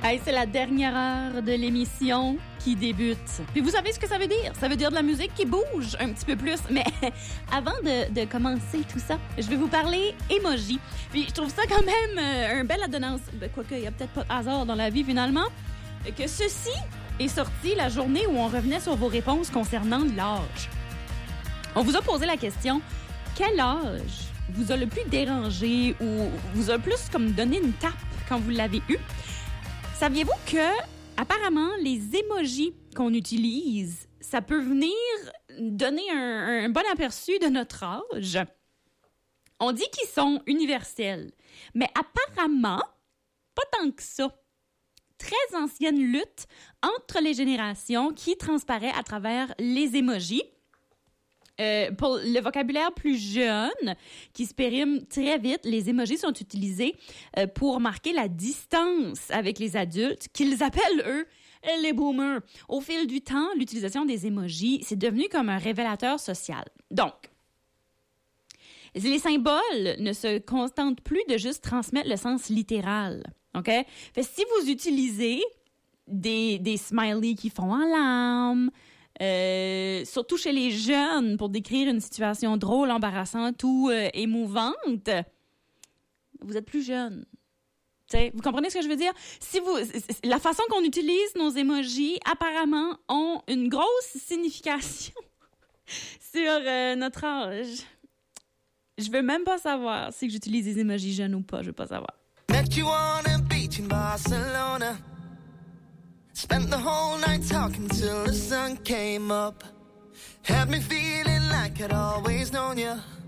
Hey, c'est la dernière heure de l'émission qui débute. Puis vous savez ce que ça veut dire? Ça veut dire de la musique qui bouge un petit peu plus. Mais avant de commencer tout ça, je vais vous parler emoji. Puis je trouve ça quand même un bel adonnance. Quoique, il n'y a peut-être pas de hasard dans la vie finalement. Que ceci est sorti la journée où on revenait sur vos réponses concernant l'âge. On vous a posé la question, quel âge vous a le plus dérangé ou vous a plus comme donné une tape quand vous l'avez eu? Saviez-vous que, apparemment, les emojis qu'on utilise, ça peut venir donner un bon aperçu de notre âge? On dit qu'ils sont universels, mais apparemment, pas tant que ça. Très ancienne lutte entre les générations qui transparaît à travers les emojis. Pour le vocabulaire plus jeune, qui se périme très vite, les emojis sont utilisés pour marquer la distance avec les adultes, qu'ils appellent, eux, les boomers. Au fil du temps, l'utilisation des emojis, c'est devenu comme un révélateur social. Donc, les symboles ne se contentent plus de juste transmettre le sens littéral. OK? Fait, si vous utilisez des smileys qui font en larmes, surtout chez les jeunes, pour décrire une situation drôle, embarrassante ou émouvante, vous êtes plus jeune. T'sais, vous comprenez ce que je veux dire? La façon qu'on utilise nos emojis, apparemment, ont une grosse signification sur notre âge. Je veux même pas savoir si j'utilise des emojis jeunes ou pas. Je veux pas savoir. Met you on a beach in Barcelona. Spent the whole night talking till the sun came up. Had me feeling like I'd always known you.